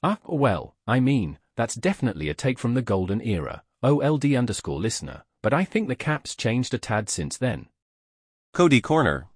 Well, I mean, that's definitely a take from the golden era, OLD_listener, but I think the cap's changed a tad since then. Cody Corner.